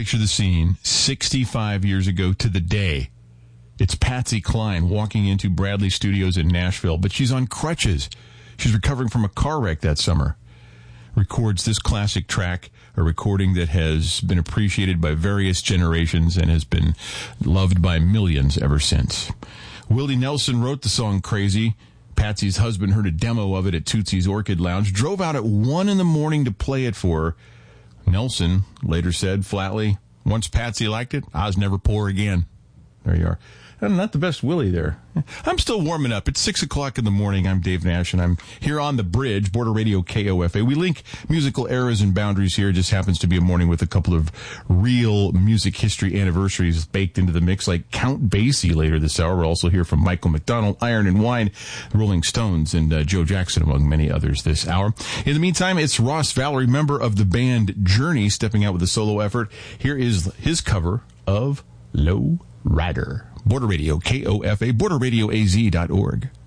Picture the scene 65 years ago to the day. It's Patsy Cline walking into Bradley Studios in Nashville, but she's on crutches. She's recovering from a car wreck that summer. Records this classic track, a recording that has been appreciated by various generations and has been loved by millions ever since. Willie Nelson wrote the song Crazy. Patsy's husband heard a demo of it at Tootsie's Orchid Lounge, drove out at 1 a.m. to play it for her. Nelson later said flatly, "Once Patsy liked it, I was never poor again." There you are. And not the best Willie there. I'm still warming up. It's 6 o'clock in the morning. I'm Dave Nash, and I'm here on the bridge, Border Radio KOFA. We link musical eras and boundaries here. It just happens to be a morning with a couple of real music history anniversaries baked into the mix, like Count Basie later this hour. We'll also hear from Michael McDonald, Iron and Wine, Rolling Stones, and Joe Jackson, among many others this hour. In the meantime, it's Ross Valerie, member of the band Journey, stepping out with a solo effort. Here is his cover of Low Rider. Border Radio, KOFA, borderradioaz.org.